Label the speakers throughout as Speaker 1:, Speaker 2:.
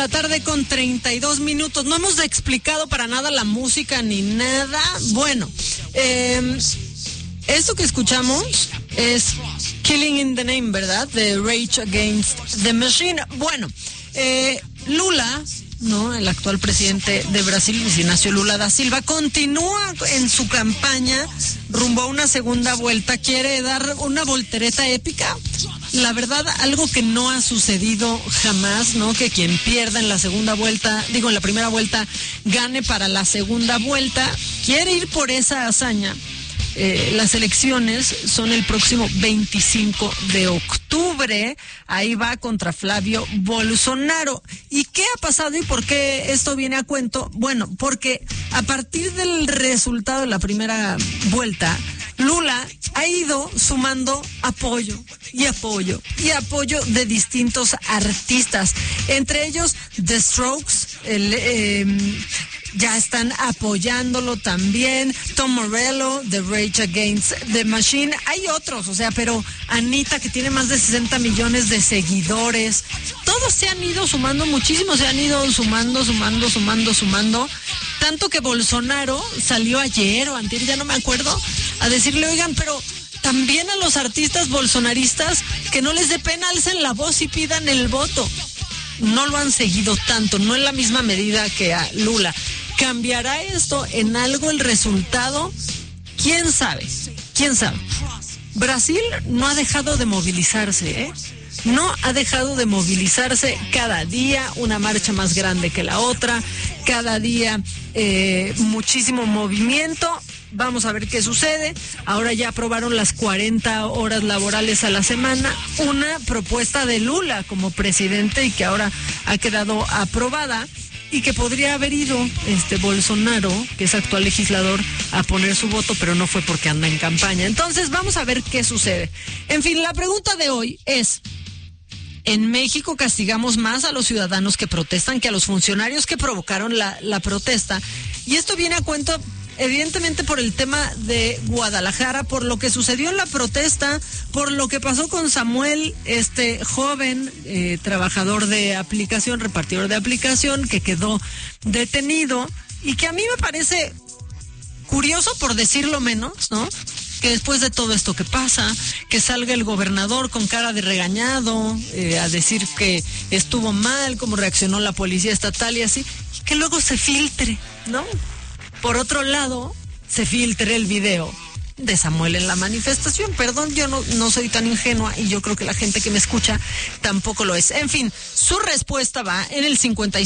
Speaker 1: la tarde con 32 minutos. No hemos explicado para nada la música ni nada. Bueno, esto que escuchamos es Killing in the Name, ¿verdad? De Rage Against the Machine. Bueno, Lula, ¿no? El actual presidente de Brasil, Luis Inácio Lula da Silva, continúa en su campaña rumbo a una segunda vuelta. Quiere dar una voltereta épica. La verdad, algo que no ha sucedido jamás, ¿no? Que quien pierda en la segunda vuelta, en la primera vuelta, gane para la segunda vuelta. Quiere ir por esa hazaña. Las elecciones son el próximo 25 de octubre. Ahí va contra Flavio Bolsonaro. ¿Y qué ha pasado y por qué esto viene a cuento? Bueno, porque a partir del resultado de la primera vuelta, Lula ha ido sumando apoyo de distintos artistas, entre ellos The Strokes, ya están apoyándolo también, Tom Morello, The Rage Against the Machine, hay otros, pero Anita, que tiene más de 60 millones de seguidores, todos se han ido sumando muchísimo, se han ido sumando, tanto que Bolsonaro salió ayer o antier, ya no me acuerdo, a decirle, oigan, pero también a los artistas bolsonaristas que no les dé pena, alcen la voz y pidan el voto. No lo han seguido tanto, no en la misma medida que a Lula. ¿Cambiará esto en algo el resultado? ¿Quién sabe? Brasil no ha dejado de movilizarse, ¿eh? No ha dejado de movilizarse cada día, una marcha más grande que la otra, cada día muchísimo movimiento. Vamos a ver qué sucede. Ahora ya aprobaron las 40 horas laborales a la semana, una propuesta de Lula como presidente y que ahora ha quedado aprobada y que podría haber ido Bolsonaro, que es actual legislador, a poner su voto, pero no fue porque anda en campaña. Entonces vamos a ver qué sucede. En fin, la pregunta de hoy es: ¿en México castigamos más a los ciudadanos que protestan que a los funcionarios que provocaron la protesta? Y esto viene a cuento, evidentemente, por el tema de Guadalajara, por lo que sucedió en la protesta, por lo que pasó con Samuel, este joven trabajador de aplicación, repartidor de aplicación, que quedó detenido y que a mí me parece curioso, por decirlo menos, ¿no? Que después de todo esto que pasa, que salga el gobernador con cara de regañado a decir que estuvo mal, cómo reaccionó la policía estatal y así, y que luego se filtre, ¿no? Por otro lado, se filtre el video de Samuel en la manifestación. Perdón, yo no soy tan ingenua y yo creo que la gente que me escucha tampoco lo es. En fin, su respuesta va en el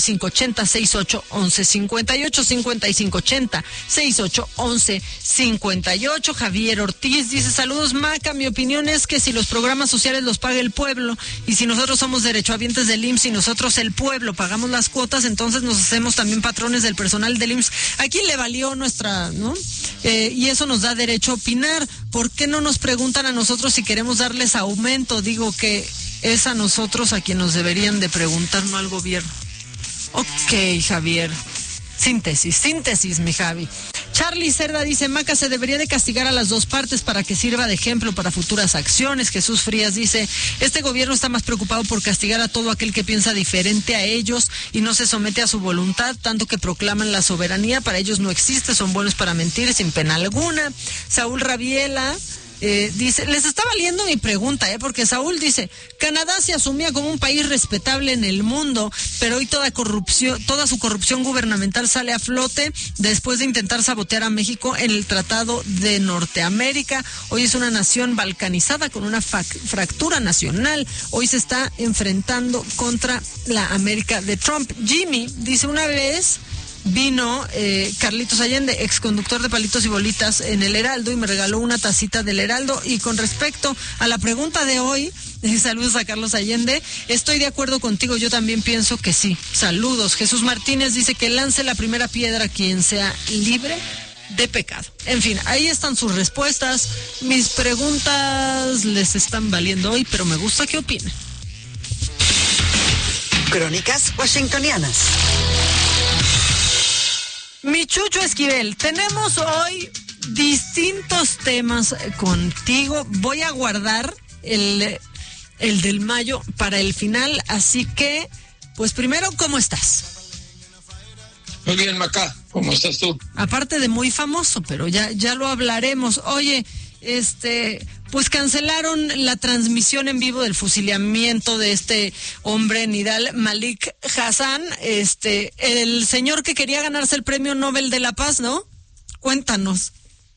Speaker 1: 5580-6811-58, 5580-6811-58. Javier Ortiz dice: saludos, Maca, mi opinión es que si los programas sociales los paga el pueblo y si nosotros somos derechohabientes del IMSS y nosotros el pueblo pagamos las cuotas, entonces nos hacemos también patrones del personal del IMSS. ¿A quién le valió nuestra, no? Y eso nos da derecho a opinar. ¿Por qué no nos preguntan a nosotros si queremos darles aumento? Digo que es a nosotros a quien nos deberían de preguntar, no al gobierno. Ok, Javier. Síntesis, mi Javi. Charlie Cerda dice: Maca, se debería de castigar a las dos partes para que sirva de ejemplo para futuras acciones. Jesús Frías dice: este gobierno está más preocupado por castigar a todo aquel que piensa diferente a ellos y no se somete a su voluntad, tanto que proclaman la soberanía. Para ellos no existe, son buenos para mentir sin pena alguna. Saúl Rabiela dice: les está valiendo mi pregunta, porque Saúl dice: Canadá se asumía como un país respetable en el mundo, pero hoy toda su corrupción gubernamental sale a flote después de intentar sabotear a México en el Tratado de Norteamérica. Hoy es una nación balcanizada con una fractura nacional. Hoy se está enfrentando contra la América de Trump. Jimmy dice: una vez vino Carlitos Allende, exconductor de Palitos y Bolitas en el Heraldo, y me regaló una tacita del Heraldo. Y con respecto a la pregunta de hoy, saludos a Carlos Allende, estoy de acuerdo contigo, yo también pienso que sí. Saludos. Jesús Martínez dice: que lance la primera piedra quien sea libre de pecado. En fin, ahí están sus respuestas. Mis preguntas les están valiendo hoy, pero me gusta que opinen.
Speaker 2: Crónicas washingtonianas.
Speaker 1: Mi Chucho Esquivel, tenemos hoy distintos temas contigo. Voy a guardar el del mayo para el final, así que pues primero, ¿cómo estás?
Speaker 3: Muy bien, Maca, ¿cómo estás tú?
Speaker 1: Aparte de muy famoso, pero ya lo hablaremos. Oye, pues cancelaron la transmisión en vivo del fusilamiento de este hombre, Nidal Malik Hasan, el señor que quería ganarse el Premio Nobel de la Paz, ¿no? Cuéntanos.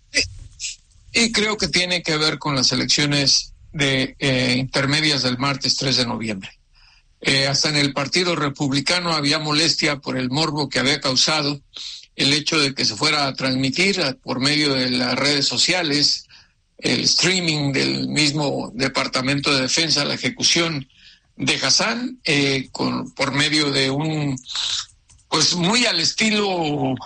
Speaker 3: Y creo que tiene que ver con las elecciones de intermedias del martes 3 de noviembre. Hasta en el Partido Republicano había molestia por el morbo que había causado el hecho de que se fuera a transmitir por medio de las redes sociales, el streaming del mismo Departamento de Defensa, la ejecución de Hasan, por medio de un, pues muy al estilo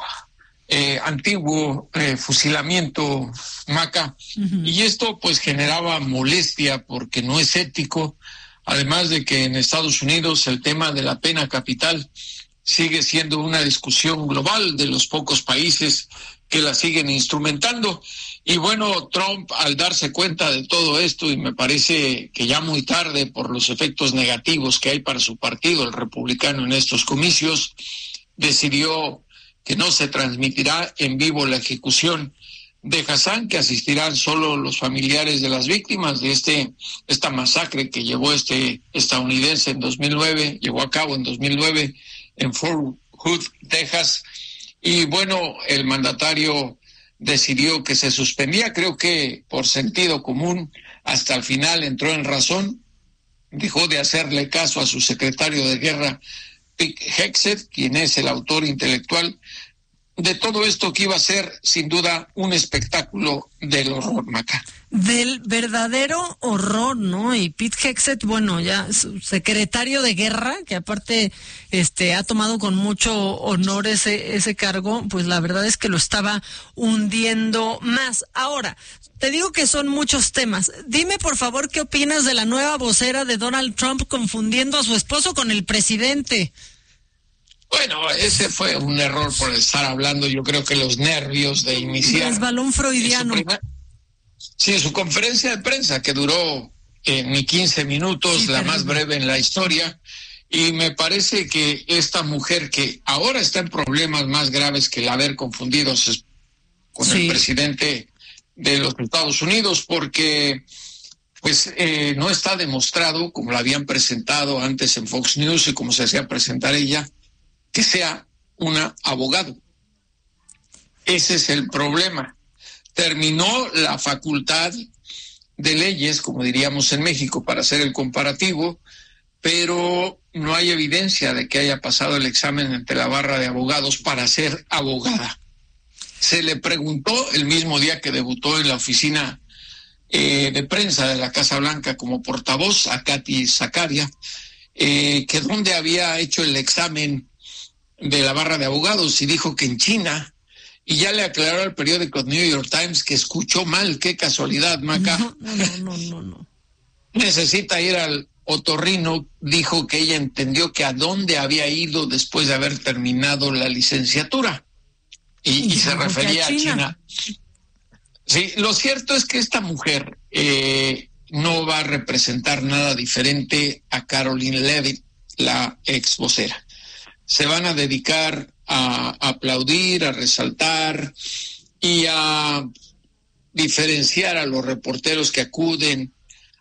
Speaker 3: antiguo fusilamiento, Maca. Uh-huh. Y esto pues generaba molestia porque no es ético, además de que en Estados Unidos el tema de la pena capital sigue siendo una discusión global de los pocos países que la siguen instrumentando. Y bueno, Trump, al darse cuenta de todo esto, y me parece que ya muy tarde por los efectos negativos que hay para su partido, el republicano, en estos comicios, decidió que no se transmitirá en vivo la ejecución de Hasan, que asistirán solo los familiares de las víctimas de esta masacre que llevó estadounidense en 2009, llevó a cabo en 2009 en Fort Hood, Texas. Y bueno, el mandatario decidió que se suspendía, creo que por sentido común, hasta el final entró en razón, dejó de hacerle caso a su secretario de guerra, Pete Hegseth, quien es el autor intelectual de todo esto que iba a ser, sin duda, un espectáculo del horror, Maca.
Speaker 1: Del verdadero horror, ¿no? Y Pete Hegseth, bueno, ya su secretario de guerra, que aparte ha tomado con mucho honor ese cargo, pues la verdad es que lo estaba hundiendo más. Ahora, te digo que son muchos temas. Dime, por favor, ¿qué opinas de la nueva vocera de Donald Trump confundiendo a su esposo con el presidente?
Speaker 3: Bueno, ese fue un error por estar hablando, yo creo que los nervios de iniciar.
Speaker 1: Resbalón freudiano.
Speaker 3: Su conferencia de prensa, que duró ni 15 minutos, la más breve en la historia, y me parece que esta mujer que ahora está en problemas más graves que el haber confundido con el presidente de los Estados Unidos, porque pues no está demostrado, como la habían presentado antes en Fox News y como se hacía presentar ella, que sea una abogado. Ese es el problema. Terminó la facultad de leyes, como diríamos en México, para hacer el comparativo, pero no hay evidencia de que haya pasado el examen ante la barra de abogados para ser abogada. Se le preguntó el mismo día que debutó en la oficina de prensa de la Casa Blanca como portavoz a Kathy Zakaria, que dónde había hecho el examen de la barra de abogados, y dijo que en China, y ya le aclaró al periódico New York Times que escuchó mal. Qué casualidad, Maca.
Speaker 1: No.
Speaker 3: Necesita ir al otorrino. Dijo que ella entendió que a dónde había ido después de haber terminado la licenciatura, y se refería a China. Sí, lo cierto es que esta mujer no va a representar nada diferente a Caroline Leavitt, la ex vocera. Se van a dedicar a aplaudir, a resaltar y a diferenciar a los reporteros que acuden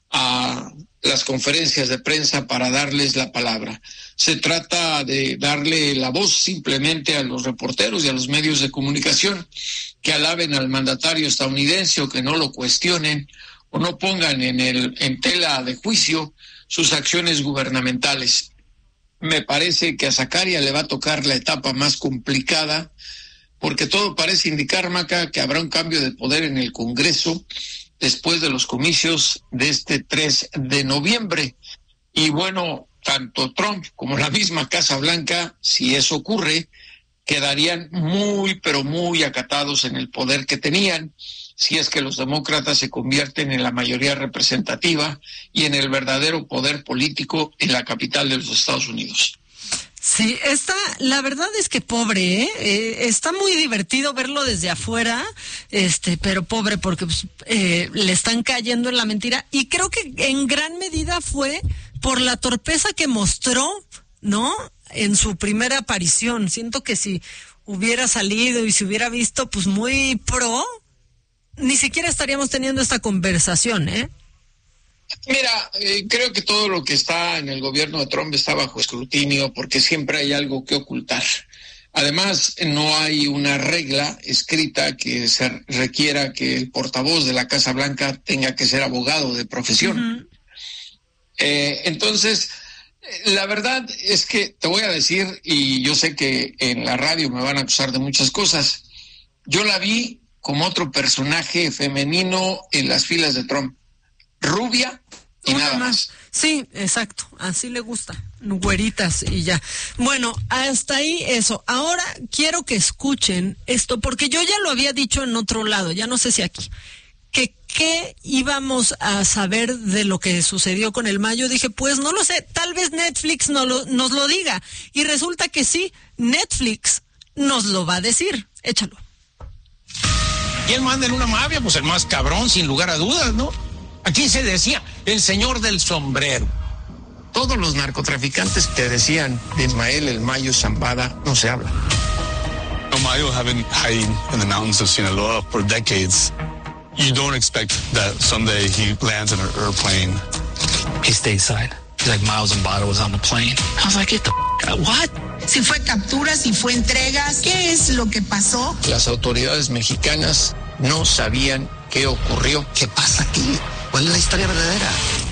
Speaker 3: a las conferencias de prensa para darles la palabra. Se trata de darle la voz simplemente a los reporteros y a los medios de comunicación que alaben al mandatario estadounidense o que no lo cuestionen o no pongan en tela de juicio sus acciones gubernamentales. Me parece que a Zakaria le va a tocar la etapa más complicada, porque todo parece indicar, Maca, que habrá un cambio de poder en el Congreso después de los comicios de este 3 de noviembre. Y bueno, tanto Trump como la misma Casa Blanca, si eso ocurre, quedarían muy, pero muy acatados en el poder que tenían, si es que los demócratas se convierten en la mayoría representativa y en el verdadero poder político en la capital de los Estados Unidos.
Speaker 1: Sí, la verdad es que pobre, está muy divertido verlo desde afuera, pero pobre porque le están cayendo en la mentira, y creo que en gran medida fue por la torpeza que mostró ¿no? En su primera aparición. Siento que si hubiera salido y se hubiera visto pues muy pro, ni siquiera estaríamos teniendo esta conversación, ¿eh?
Speaker 3: Mira, creo que todo lo que está en el gobierno de Trump está bajo escrutinio porque siempre hay algo que ocultar. Además, no hay una regla escrita que se requiera que el portavoz de la Casa Blanca tenga que ser abogado de profesión. Uh-huh. Entonces, la verdad es que te voy a decir, y yo sé que en la radio me van a acusar de muchas cosas, yo la vi como otro personaje femenino en las filas de Trump. Rubia y nada más.
Speaker 1: Sí, exacto, así le gusta, güeritas y ya. Bueno, hasta ahí eso. Ahora quiero que escuchen esto, porque yo ya lo había dicho en otro lado, ya no sé si aquí, que qué íbamos a saber de lo que sucedió con el Mayo. Dije, pues no lo sé, tal vez Netflix nos lo diga. Y resulta que sí, Netflix nos lo va a decir. Échalo.
Speaker 4: ¿Quién manda en una mafia? Pues el más cabrón, sin lugar a dudas, ¿no? Aquí se decía, el señor del sombrero. Todos los narcotraficantes que decían de Ismael el Mayo Zambada no se habla.
Speaker 5: El Mayo have been hiding in the mountains of Sinaloa for decades. You don't expect that someday he lands in an airplane.
Speaker 6: He stateside. He's like Miles Zambada was on the plane. I was like, get the out. What?
Speaker 7: Si fue captura, si fue entregas, ¿qué es lo que pasó?
Speaker 4: Las autoridades mexicanas no sabían qué ocurrió.
Speaker 6: ¿Qué pasa aquí? ¿Cuál es la historia verdadera?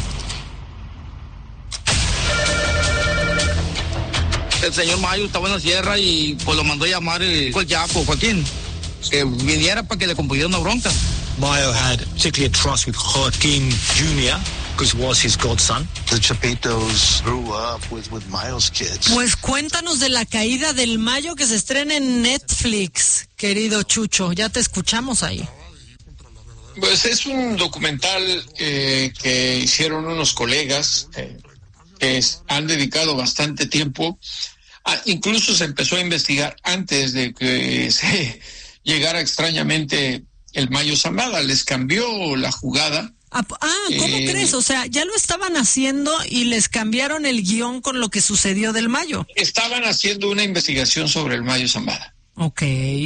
Speaker 8: El señor Mayo estaba en la sierra y pues lo mandó a llamar el Yaco, Joaquín, que viniera para que le compusiera una bronca.
Speaker 9: Mayo had particularly a trust with Joaquin Jr. because he was his godson.
Speaker 10: The Chapitos grew up with Mayo's kids.
Speaker 1: Pues cuéntanos de la caída del Mayo que se estrena en Netflix, querido Chucho. Ya te escuchamos ahí.
Speaker 3: Pues es un documental que hicieron unos colegas que han dedicado bastante tiempo. Incluso se empezó a investigar antes de que se llegara extrañamente el Mayo Zambada. Les cambió la jugada.
Speaker 1: ¿Cómo crees? O sea, ya lo estaban haciendo y les cambiaron el guión con lo que sucedió del Mayo.
Speaker 3: Estaban haciendo una investigación sobre el Mayo Zambada.
Speaker 1: Ok.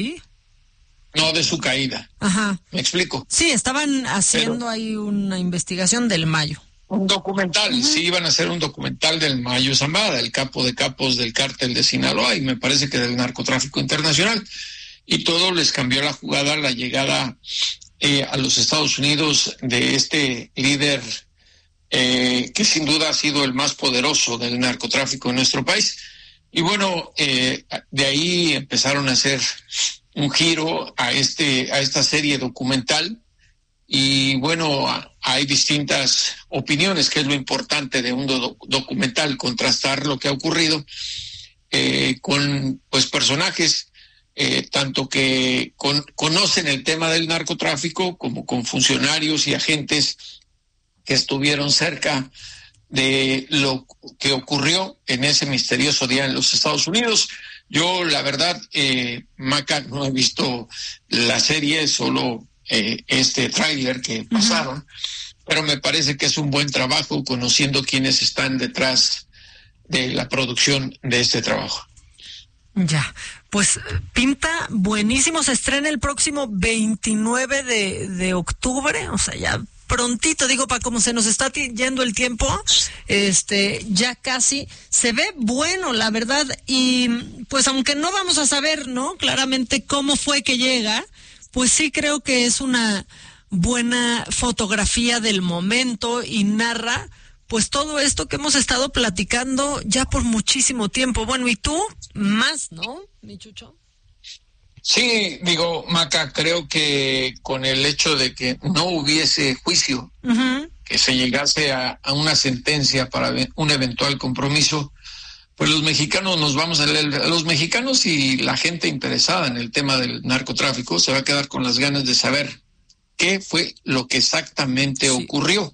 Speaker 3: No de su caída.
Speaker 1: Ajá.
Speaker 3: ¿Me explico?
Speaker 1: Sí, estaban haciendo ahí una investigación del Mayo.
Speaker 3: Un documental, uh-huh. Sí, iban a hacer un documental del Mayo Zambada, el capo de capos del cártel de Sinaloa y me parece que del narcotráfico internacional. Y todo les cambió la jugada, la llegada a los Estados Unidos de este líder que sin duda ha sido el más poderoso del narcotráfico en nuestro país. Y bueno, de ahí empezaron a hacer un giro a esta serie documental y bueno, hay distintas opiniones, que es lo importante de un documental, contrastar lo que ha ocurrido con pues personajes tanto que conocen el tema del narcotráfico como con funcionarios y agentes que estuvieron cerca de lo que ocurrió en ese misterioso día en los Estados Unidos. Yo, la verdad, Maca, no he visto la serie, solo este tráiler que pasaron, pero me parece que es un buen trabajo conociendo quiénes están detrás de la producción de este trabajo.
Speaker 1: Ya, pues pinta buenísimo, se estrena el próximo 29 de octubre, o sea, ya prontito, digo, para como se nos está yendo el tiempo, ya casi se ve bueno, la verdad, y pues aunque no vamos a saber, ¿no? Claramente cómo fue que llega, pues sí creo que es una buena fotografía del momento y narra pues todo esto que hemos estado platicando ya por muchísimo tiempo. Bueno, y tú más, ¿no, mi Chucho?
Speaker 3: Sí, digo, Maca, creo que con el hecho de que no hubiese juicio, que se llegase a una sentencia para un eventual compromiso, pues los mexicanos los mexicanos y la gente interesada en el tema del narcotráfico se va a quedar con las ganas de saber qué fue lo que exactamente ocurrió.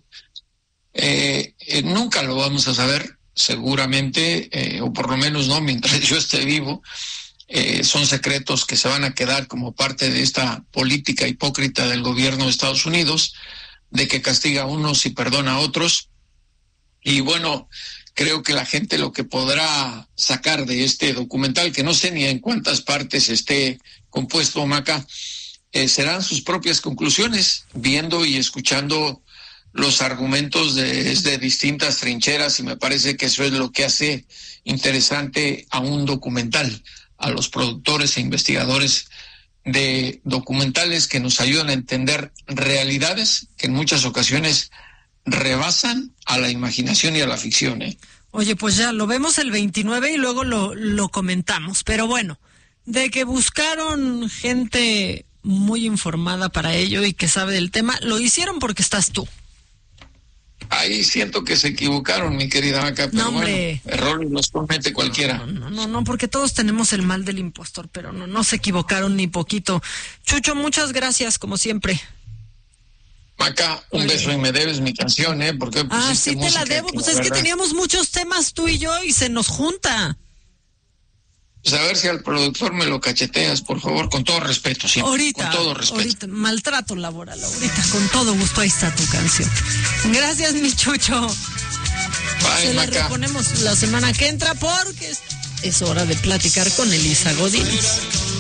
Speaker 3: Nunca lo vamos a saber, seguramente, o por lo menos no mientras yo esté vivo. Son secretos que se van a quedar como parte de esta política hipócrita del gobierno de Estados Unidos, de que castiga a unos y perdona a otros. Y bueno, creo que la gente lo que podrá sacar de este documental, que no sé ni en cuántas partes esté compuesto, Maca, serán sus propias conclusiones, viendo y escuchando los argumentos desde distintas trincheras, y me parece que eso es lo que hace interesante a un documental, a los productores e investigadores de documentales que nos ayudan a entender realidades que en muchas ocasiones rebasan a la imaginación y a la ficción.
Speaker 1: Oye, pues ya lo vemos el 29 y luego lo comentamos, pero bueno, de que buscaron gente muy informada para ello y que sabe del tema, lo hicieron porque estás tú.
Speaker 3: Ahí siento que se equivocaron, mi querida Maca, pero bueno, errores los comete cualquiera.
Speaker 1: No, porque todos tenemos el mal del impostor, pero no se equivocaron ni poquito. Chucho, muchas gracias, como siempre.
Speaker 3: Maca, un beso y me debes mi canción, porque
Speaker 1: sí te la debo, pues es que teníamos muchos temas tú y yo y se nos junta.
Speaker 3: Pues a ver si al productor me lo cacheteas, por favor, con todo respeto, siempre.
Speaker 1: Ahorita,
Speaker 3: con todo respeto.
Speaker 1: Ahorita, maltrato laboral, ahorita, con todo gusto, ahí está tu canción. Gracias, mi Chucho.
Speaker 3: Bye,
Speaker 1: Se la
Speaker 3: Maca.
Speaker 1: reponemos la semana que entra porque es hora de platicar con Elisa Godínez.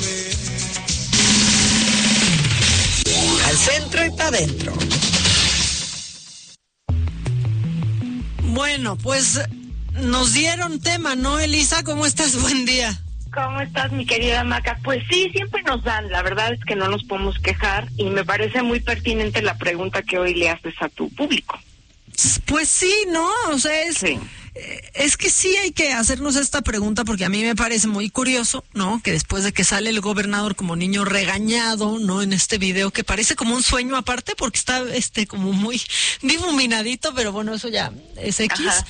Speaker 2: Al centro y para adentro.
Speaker 1: Bueno, pues nos dieron tema, ¿no, Elisa? ¿Cómo estás? Buen día.
Speaker 11: ¿Cómo estás, mi querida Maca? Pues sí, siempre nos dan, la verdad es que no nos podemos quejar y me parece muy pertinente la pregunta que hoy le haces a tu público.
Speaker 1: Pues sí, ¿no? O sea,
Speaker 11: sí.
Speaker 1: Es que sí hay que hacernos esta pregunta porque a mí me parece muy curioso, ¿no? Que después de que sale el gobernador como niño regañado, ¿no? En este video que parece como un sueño aparte porque está como muy difuminadito, pero bueno, eso ya es X. Ajá.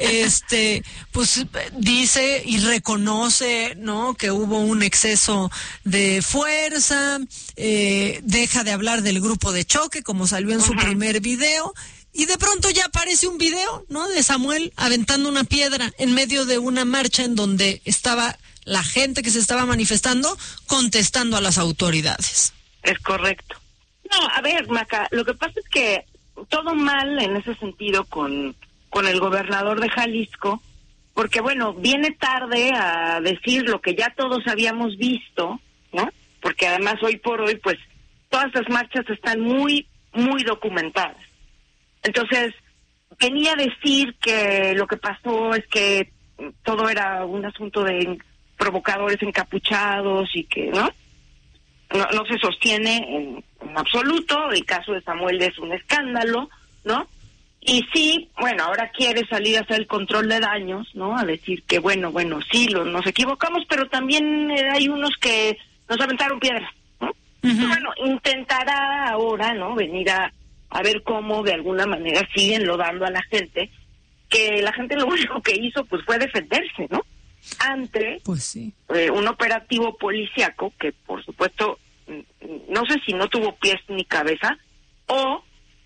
Speaker 1: Pues dice y reconoce, ¿no? Que hubo un exceso de fuerza, deja de hablar del grupo de choque como salió en su primer video. Y de pronto ya aparece un video, ¿no? De Samuel aventando una piedra en medio de una marcha en donde estaba la gente que se estaba manifestando contestando a las autoridades.
Speaker 11: Es correcto. No, a ver, Maca, lo que pasa es que todo mal en ese sentido con el gobernador de Jalisco, porque bueno, viene tarde a decir lo que ya todos habíamos visto, ¿no? Porque además hoy por hoy, pues, todas las marchas están muy, muy documentadas. Entonces, venía a decir que lo que pasó es que todo era un asunto de provocadores encapuchados y que, ¿no? No se sostiene en absoluto. El caso de Samuel es un escándalo, ¿no? Y sí, bueno, ahora quiere salir a hacer el control de daños, ¿no? A decir que, bueno, sí, nos equivocamos, pero también hay unos que nos aventaron piedras, ¿no? Uh-huh. Bueno, intentará ahora, ¿no? Venir a ver cómo de alguna manera siguen lodando a la gente, que la gente lo único que hizo pues fue defenderse, ¿no? Ante
Speaker 1: pues sí.
Speaker 11: Un operativo policiaco que por supuesto no sé si no tuvo pies ni cabeza o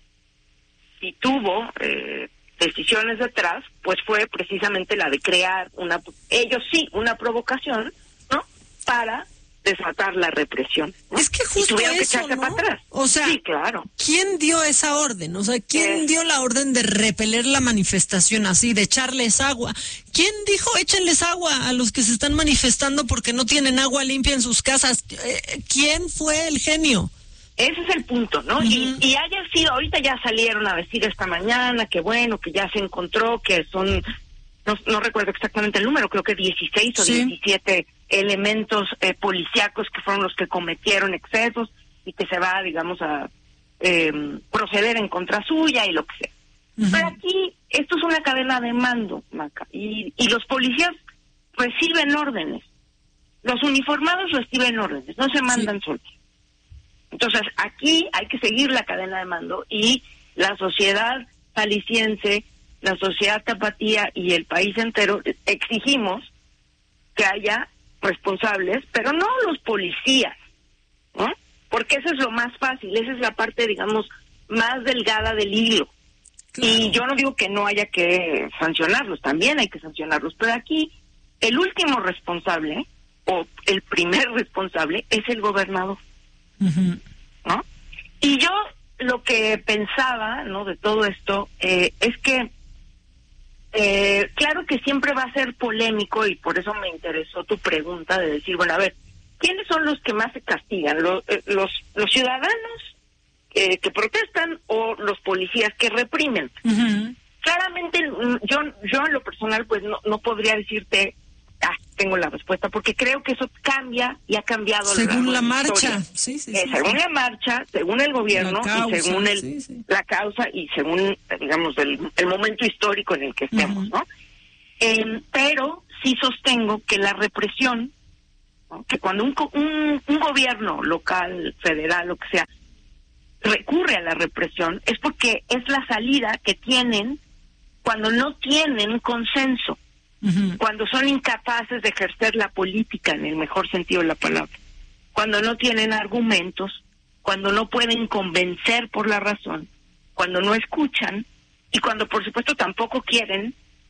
Speaker 11: si tuvo decisiones detrás, pues fue precisamente la de crear una provocación, ¿no? Para desatar la represión, ¿no?
Speaker 1: Es que justo eso, ¿no?
Speaker 11: Para atrás.
Speaker 1: O sea,
Speaker 11: sí, claro.
Speaker 1: ¿Quién dio esa orden? O sea, ¿quién dio la orden de repeler la manifestación así, de echarles agua? ¿Quién dijo échenles agua a los que se están manifestando porque no tienen agua limpia en sus casas? ¿Quién fue el genio?
Speaker 11: Ese es el punto, ¿no? Uh-huh. Y haya sido, ahorita ya salieron a decir esta mañana que bueno, que ya se encontró, que son, no recuerdo exactamente el número, creo que 16 o 17 elementos policíacos que fueron los que cometieron excesos y que se va, digamos, a proceder en contra suya y lo que sea. Uh-huh. Pero aquí, esto es una cadena de mando, Maca, y los policías reciben órdenes. Los uniformados reciben órdenes, no se mandan solos. Entonces, aquí hay que seguir la cadena de mando y la sociedad jalisciense, la sociedad tapatía y el país entero exigimos que haya responsables, pero no los policías, ¿no? Porque eso es lo más fácil, esa es la parte, digamos, más delgada del hilo. Claro. Y yo no digo que no haya que sancionarlos, también hay que sancionarlos, pero aquí el último responsable, o el primer responsable, es el gobernador, uh-huh. ¿no? Y yo lo que pensaba, ¿no?, de todo esto, es que claro que siempre va a ser polémico y por eso me interesó tu pregunta de decir, bueno, a ver, ¿quiénes son los que más se castigan? ¿Los ciudadanos que protestan o los policías que reprimen?
Speaker 1: Uh-huh.
Speaker 11: Claramente yo en lo personal pues no podría decirte tengo la respuesta, porque creo que eso cambia y ha cambiado
Speaker 1: según la marcha. Sí,
Speaker 11: según la marcha, según el gobierno, y según la causa y según, digamos, el momento histórico en el que estemos, ¿no? Pero sí sostengo que la represión, ¿no? Que cuando un gobierno local, federal, lo que sea, recurre a la represión, es porque es la salida que tienen cuando no tienen consenso. Cuando son incapaces de ejercer la política en el mejor sentido de la palabra, cuando no tienen argumentos, cuando no pueden convencer por la razón, cuando no escuchan y cuando por supuesto tampoco quieren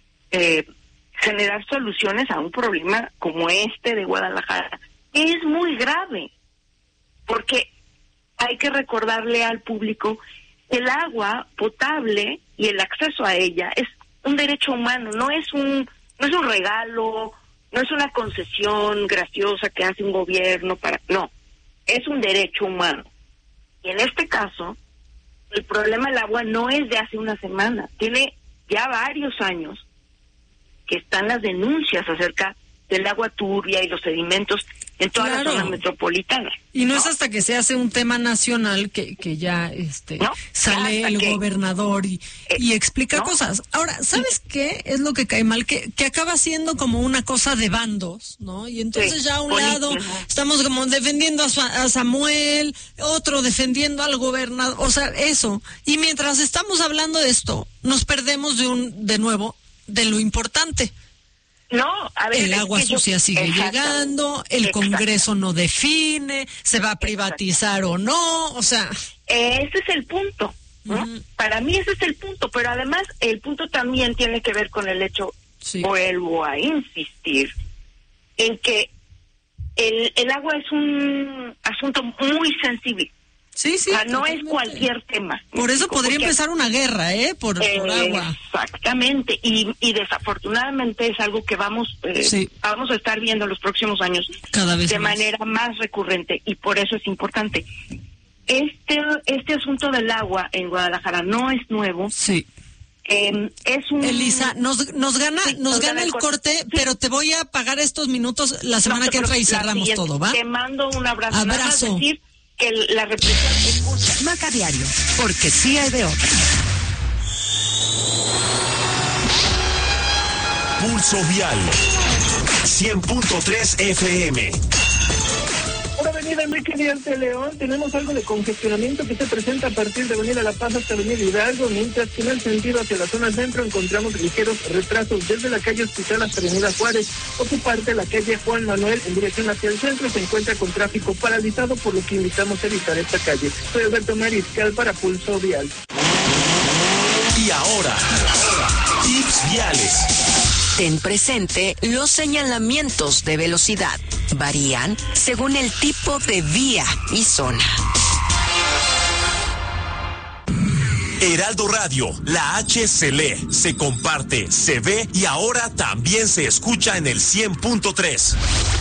Speaker 11: generar soluciones a un problema como este de Guadalajara, que es muy grave, porque hay que recordarle al público que el agua potable y el acceso a ella es un derecho humano, no es un regalo, no es una concesión graciosa que hace un gobierno no, es un derecho humano. Y en este caso, el problema del agua no es de hace una semana, tiene ya varios años que están las denuncias acerca del agua turbia y los sedimentos en toda la zona metropolitana.
Speaker 1: Y no es hasta que se hace un tema nacional que ya sale el gobernador y explica cosas. Ahora, ¿sabes qué es lo que cae mal? Que acaba siendo como una cosa de bandos, ¿no? Y entonces ya a un lado estamos como defendiendo a Samuel, otro defendiendo al gobernador, o sea, eso. Y mientras estamos hablando de esto, nos perdemos de nuevo de lo importante.
Speaker 11: No, a ver,
Speaker 1: el agua sucia sigue llegando, el Congreso no define, se va a privatizar o no, o sea...
Speaker 11: Ese es el punto, ¿no? Para mí ese es el punto, pero además el punto también tiene que ver con el hecho, vuelvo a insistir, en que el agua es un asunto muy sensible.
Speaker 1: Sí,
Speaker 11: o sea, no es cualquier tema.
Speaker 1: Por eso podría empezar una guerra, por agua.
Speaker 11: Exactamente, y desafortunadamente es algo que vamos a estar viendo en los próximos años
Speaker 1: cada vez
Speaker 11: de manera más recurrente, y por eso es importante. Este asunto del agua en Guadalajara no es nuevo.
Speaker 1: Sí.
Speaker 11: Es un...
Speaker 1: Elisa, nos gana el corte, pero te voy a pagar estos minutos la semana que entra y cerramos todo, ¿va?
Speaker 11: Te mando un abrazo.
Speaker 1: Abrazo.
Speaker 11: Nada más decir que la represión escucha.
Speaker 2: Maca Diario, porque sí hay de otra.
Speaker 12: Pulso Vial 100.3 FM.
Speaker 13: Por Avenida Enrique Diante León tenemos algo de congestionamiento que se presenta a partir de Avenida La Paz hasta Avenida Hidalgo, mientras que en el sentido hacia la zona centro encontramos ligeros retrasos desde la calle Hospital hasta Avenida Juárez. Por su parte, la calle Juan Manuel en dirección hacia el centro se encuentra con tráfico paralizado, por lo que invitamos a evitar esta calle. Soy Alberto Mariscal para Pulso Vial.
Speaker 12: Y ahora, tips viales.
Speaker 2: Ten presente los señalamientos de velocidad. Varían según el tipo de vía y zona.
Speaker 12: Heraldo Radio, la H se lee, se comparte, se ve y ahora también se escucha en el 100.3.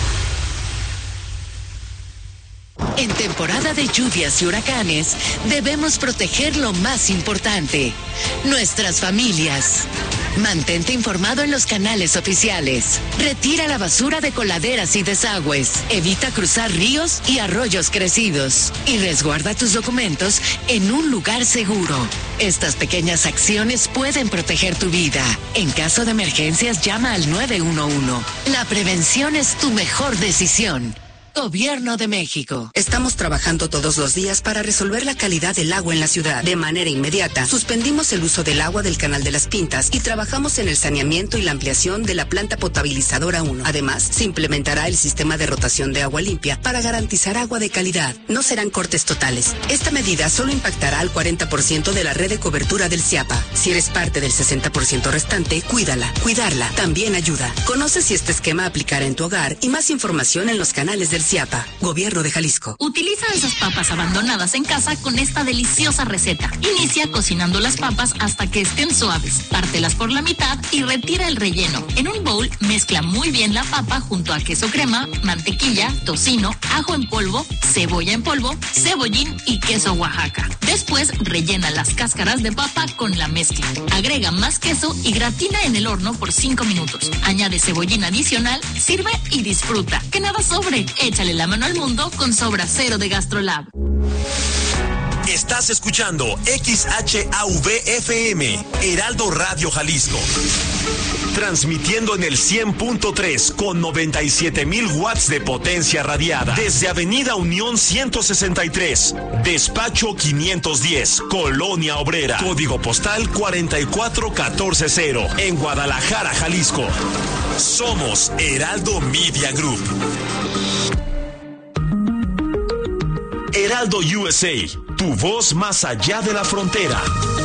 Speaker 14: En temporada de lluvias y huracanes, debemos proteger lo más importante, nuestras familias. Mantente informado en los canales oficiales. Retira la basura de coladeras y desagües. Evita cruzar ríos y arroyos crecidos. Y resguarda tus documentos en un lugar seguro. Estas pequeñas acciones pueden proteger tu vida. En caso de emergencias, llama al 911. La prevención es tu mejor decisión. Gobierno de México.
Speaker 15: Estamos trabajando todos los días para resolver la calidad del agua en la ciudad. De manera inmediata, suspendimos el uso del agua del Canal de las Pintas y trabajamos en el saneamiento y la ampliación de la planta potabilizadora 1. Además, se implementará el sistema de rotación de agua limpia para garantizar agua de calidad. No serán cortes totales. Esta medida solo impactará al 40% de la red de cobertura del CIAPA. Si eres parte del 60% restante, cuídala. Cuidarla también ayuda. Conoce si este esquema aplicará en tu hogar y más información en los canales del Ciapa, Gobierno de Jalisco.
Speaker 16: Utiliza esas papas abandonadas en casa con esta deliciosa receta. Inicia cocinando las papas hasta que estén suaves. Pártelas por la mitad y retira el relleno. En un bowl mezcla muy bien la papa junto a queso crema, mantequilla, tocino, ajo en polvo, cebolla en polvo, cebollín y queso Oaxaca. Después rellena las cáscaras de papa con la mezcla. Agrega más queso y gratina en el horno por 5 minutos. Añade cebollín adicional, sirve y disfruta. Que nada sobre. Échale la mano al mundo con Sobra Cero de GastroLab.
Speaker 12: Estás escuchando XHAV-FM, Heraldo Radio Jalisco. Transmitiendo en el 100.3 con 97,000 watts de potencia radiada. Desde Avenida Unión 163, Despacho 510, Colonia Obrera. Código postal 44140, en Guadalajara, Jalisco. Somos Heraldo Media Group. Heraldo USA, tu voz más allá de la frontera.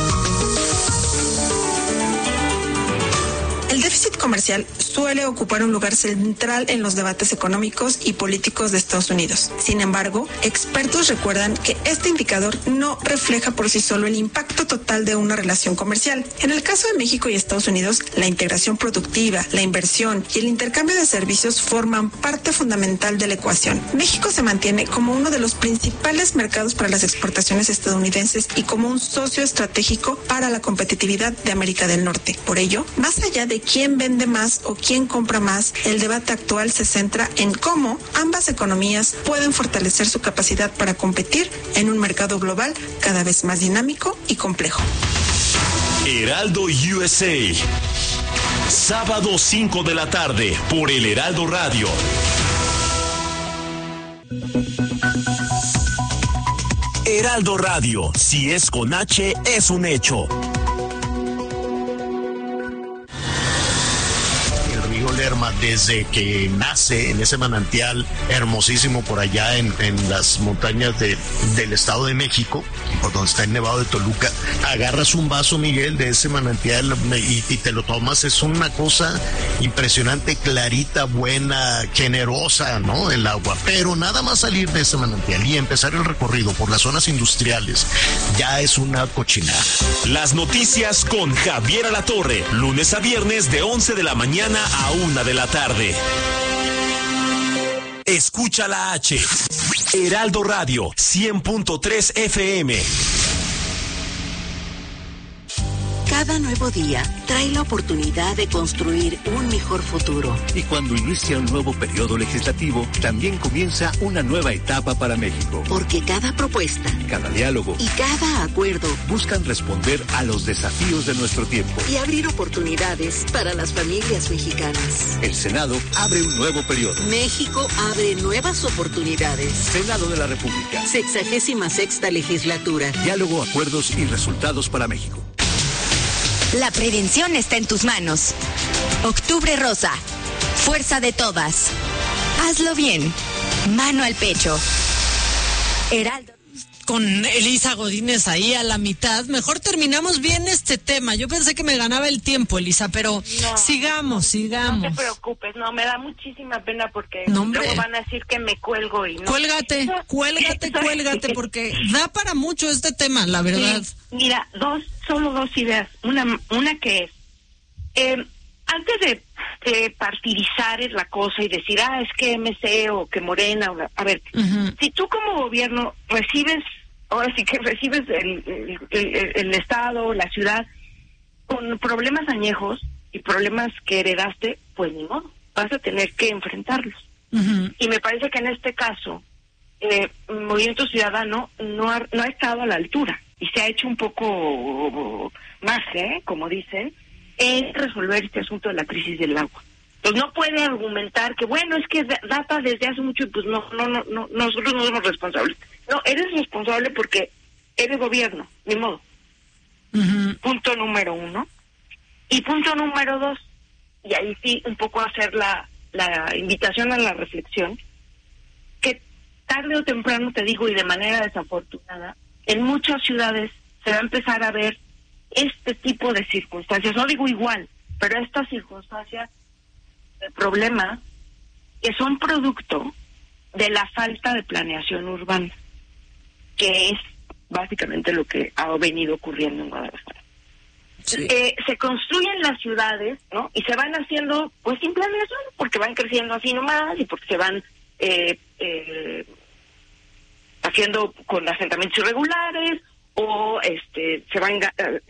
Speaker 17: El déficit comercial suele ocupar un lugar central en los debates económicos y políticos de Estados Unidos. Sin embargo, expertos recuerdan que este indicador no refleja por sí solo el impacto total de una relación comercial. En el caso de México y Estados Unidos, la integración productiva, la inversión y el intercambio de servicios forman parte fundamental de la ecuación. México se mantiene como uno de los principales mercados para las exportaciones estadounidenses y como un socio estratégico para la competitividad de América del Norte. Por ello, más allá de quién vende más o quién compra más, el debate actual se centra en cómo ambas economías pueden fortalecer su capacidad para competir en un mercado global cada vez más dinámico y complejo.
Speaker 12: Heraldo USA. Sábado 5 de la tarde por el Heraldo Radio. Heraldo Radio, si es con H, es un hecho.
Speaker 10: Lerma, desde que nace en ese manantial hermosísimo por allá en las montañas del Estado de México, por donde está el Nevado de Toluca, agarras un vaso, Miguel, de ese manantial y te lo tomas. Es una cosa impresionante, clarita, buena, generosa, ¿no? El agua. Pero nada más salir de ese manantial y empezar el recorrido por las zonas industriales ya es una cochinada.
Speaker 12: Las noticias con Javier Alatorre, lunes a viernes de 11 de la mañana a 1 de la tarde. Escucha la H. Heraldo Radio 100.3 FM.
Speaker 18: Cada nuevo día trae la oportunidad de construir un mejor futuro.
Speaker 19: Y cuando inicia un nuevo periodo legislativo, también comienza una nueva etapa para México.
Speaker 18: Porque cada propuesta,
Speaker 19: cada diálogo
Speaker 18: y cada acuerdo
Speaker 19: buscan responder a los desafíos de nuestro tiempo
Speaker 18: y abrir oportunidades para las familias mexicanas.
Speaker 19: El Senado abre un nuevo periodo.
Speaker 18: México abre nuevas oportunidades.
Speaker 19: Senado de la República.
Speaker 18: 66ª legislatura.
Speaker 19: Diálogo, acuerdos y resultados para México.
Speaker 20: La prevención está en tus manos. Octubre Rosa. Fuerza de todas. Hazlo bien. Mano al pecho. Heraldo.
Speaker 1: Con Elisa Godínez ahí a la mitad. Mejor terminamos bien este tema. Yo pensé que me ganaba el tiempo, Elisa, pero no, sigamos.
Speaker 11: No te preocupes, no, me da muchísima pena porque luego van a decir que me cuelgo y no.
Speaker 1: Cuélgate, porque da para mucho este tema, la verdad.
Speaker 11: Sí, mira, solo dos ideas. Una que es, antes de partidizar la cosa y decir, es que MC o que Morena, a ver, si tú como gobierno recibes el Estado, la ciudad, con problemas añejos y problemas que heredaste, pues ni modo, vas a tener que enfrentarlos. Y me parece que en este caso, Movimiento Ciudadano no ha estado a la altura y se ha hecho un poco más, como dicen, en resolver este asunto de la crisis del agua. Entonces no puede argumentar que bueno, es que data desde hace mucho y pues no, nosotros no somos responsables. No, eres responsable porque eres gobierno, ni modo. Punto número 1. Y punto número 2, y ahí sí un poco hacer la invitación a la reflexión, que tarde o temprano, te digo, y de manera desafortunada, en muchas ciudades se va a empezar a ver este tipo de circunstancias, no digo igual, pero estas circunstancias de problemas que son producto de la falta de planeación urbana, que es básicamente lo que ha venido ocurriendo en Guadalajara. Sí. Se construyen las ciudades, ¿no? Y se van haciendo, pues, sin planeación, porque van creciendo así nomás y porque se van haciendo con asentamientos irregulares o se van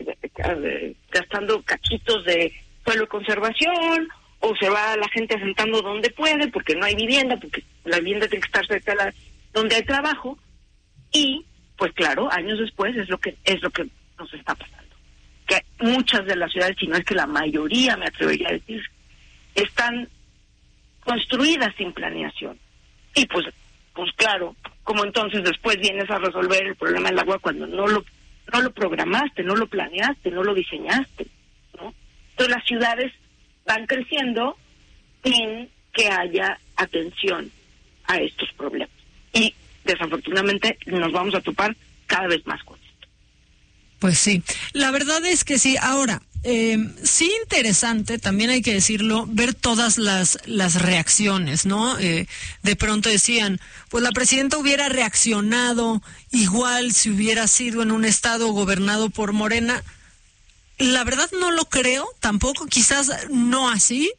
Speaker 11: gastando cachitos de suelo de conservación, o se va la gente asentando donde puede porque no hay vivienda, porque la vivienda tiene que estar cerca de donde hay trabajo, y pues claro, años después es lo que nos está pasando, que muchas de las ciudades, si no es que la mayoría, me atrevería a decir, están construidas sin planeación. Y pues claro, como entonces después vienes a resolver el problema del agua cuando no lo programaste, no lo planeaste, no lo diseñaste, ¿no? Entonces las ciudades van creciendo sin que haya atención a estos problemas. Y desafortunadamente nos vamos a topar cada vez más con esto.
Speaker 1: Pues sí, la verdad es que sí. Ahora, sí, interesante, también hay que decirlo, ver todas las reacciones, ¿no? De pronto decían, pues la presidenta hubiera reaccionado igual si hubiera sido en un estado gobernado por Morena. La verdad no lo creo, tampoco, quizás no así,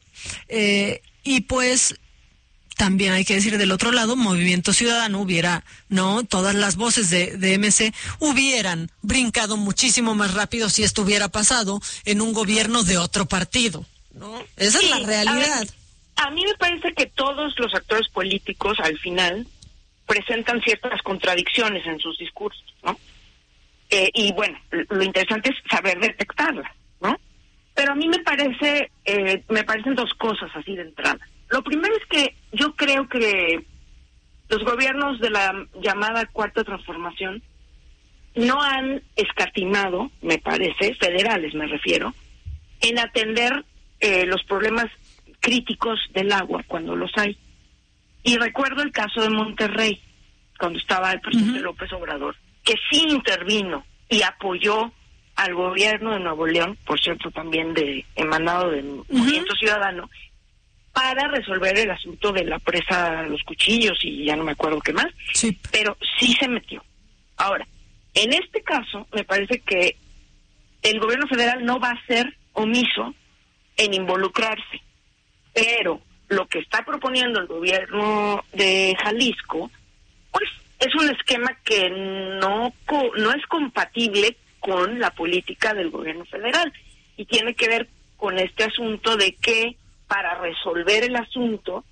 Speaker 1: y pues también hay que decir del otro lado, Movimiento Ciudadano hubiera, ¿no? Todas las voces de MC hubieran brincado muchísimo más rápido si esto hubiera pasado en un gobierno de otro partido, ¿no? Esa es la realidad.
Speaker 11: A mí me parece que todos los actores políticos al final presentan ciertas contradicciones en sus discursos, ¿no? Y bueno, lo interesante es saber detectarlas, ¿no? Pero a mí me parecen dos cosas así de entrada. Lo primero es que yo creo que los gobiernos de la llamada Cuarta Transformación no han escatimado, me parece, federales me refiero, en atender los problemas críticos del agua cuando los hay. Y recuerdo el caso de Monterrey, cuando estaba el presidente López Obrador, que sí intervino y apoyó al gobierno de Nuevo León, por cierto también emanado del Movimiento Ciudadano, para resolver el asunto de la presa Los Cuchillos y ya no me acuerdo qué más, sí. Pero sí se metió. Ahora, en este caso, me parece que el gobierno federal no va a ser omiso en involucrarse, pero lo que está proponiendo el gobierno de Jalisco, pues es un esquema que no es compatible con la política del gobierno federal y tiene que ver con este asunto de que para resolver el asunto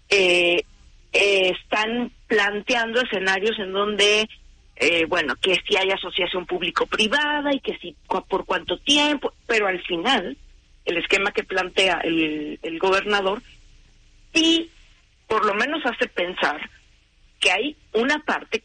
Speaker 11: están planteando escenarios en donde que si hay asociación público-privada y que si por cuánto tiempo, pero al final el esquema que plantea el gobernador sí por lo menos hace pensar que hay una parte